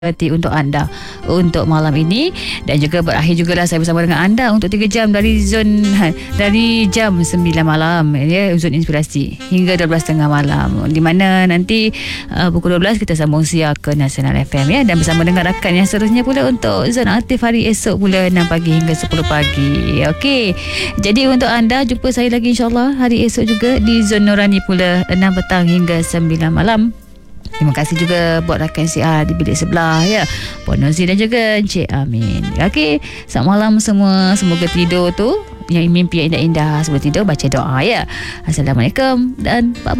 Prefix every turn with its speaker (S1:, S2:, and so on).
S1: Nanti untuk anda untuk malam ini, dan juga berakhir jugalah saya bersama dengan anda untuk 3 jam dari jam 9 malam ya, Zon Inspirasi hingga 12.30 malam, di mana nanti pukul 12 kita sambung siar ke Nasional FM ya, dan bersama dengan rakan yang seterusnya pula untuk Zon Aktif hari esok pula 6 pagi hingga 10 pagi. Okey, jadi untuk anda jumpa saya lagi insyaAllah hari esok juga di Zon Nurani pula 6 petang hingga 9 malam. Terima kasih juga buat rakan siar di bilik sebelah ya, Puan Nozi dan juga Encik Amin. Okey, selamat malam semua. Semoga tidur tu yang mimpi yang indah-indah. Sebelum tidur baca doa ya. Assalamualaikum dan bye-bye.